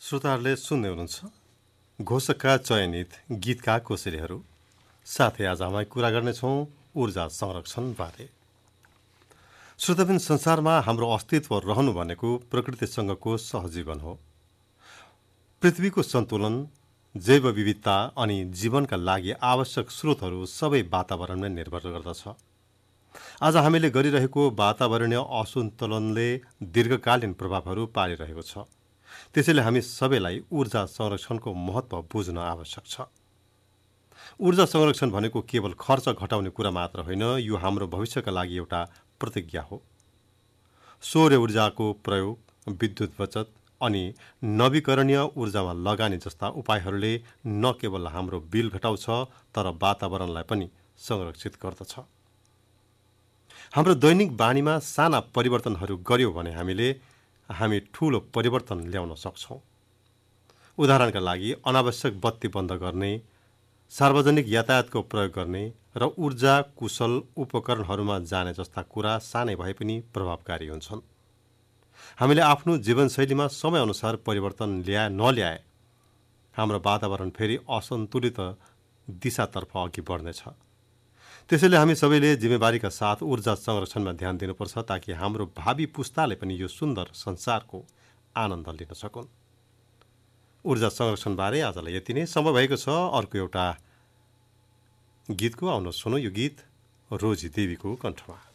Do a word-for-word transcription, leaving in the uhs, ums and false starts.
श्रोताहरूले सुन्दै हुनुहुन्छ घोषकका चयनित गीतका कोसेलीहरू। साथै आज हामी कुरा गर्नेछौँ ऊर्जा संरक्षणबारे। श्रोताबिन, संसारमा हाम्रो अस्तित्व रहनु भनेको प्रकृतिसँगको सहजीवन हो। पृथ्वीको सन्तुलन, जैव विविधता अनि जीवनका लागि आवश्यक स्रोतहरू सबै वातावरणमै निर्भर गर्दछ। आज हामीले गरिरहेको वातावरणीय असन्तुलनले दीर्घकालीन प्रभावहरू पारिरहेको छ। त्यसैले हामी सबैलाई ऊर्जा संरक्षणको महत्त्व बुझ्न आवश्यक छ। ऊर्जा संरक्षण भनेको केवल खर्च घटाउने कुरा मात्र होइन, यो हाम्रो भविष्यका लागि एउटा प्रतिज्ञा हो। सौर्य ऊर्जाको प्रयोग, विद्युत बचत अनि नवीकरणीय ऊर्जामा लगानी जस्ता उपायहरूले न केवल हाम्रो बिल घटाउँछ तर वातावरणलाई पनि संरक्षित गर्दछ। हाम्रो दैनिक बानीमा साना परिवर्तनहरू गर्यौँ भने हामीले हामी ठूलो परिवर्तन ल्याउन सक्छौँ। उदाहरणका लागि अनावश्यक बत्ती बन्द गर्ने, सार्वजनिक यातायातको प्रयोग गर्ने र ऊर्जा कुशल उपकरणहरूमा जाने जस्ता कुरा सानै भए पनि प्रभावकारी हुन्छन्। हामीले आफ्नो जीवनशैलीमा समयअनुसार परिवर्तन ल्याए नल्याए हाम्रो वातावरण फेरि असन्तुलित दिशातर्फ अघि बढ्नेछ। त्यसैले हामी सबैले जिम्मेवारीका साथ ऊर्जा संरक्षणमा ध्यान दिनुपर्छ, ताकि हाम्रो भावी पुस्ताले पनि यो सुन्दर संसारको आनन्द लिन सकुन्। ऊर्जा संरक्षणबारे आजलाई यति नै समय भएको छ। अर्को एउटा गीतको आउन सुनौ। यो गीत रोजी देवीको कण्ठमा।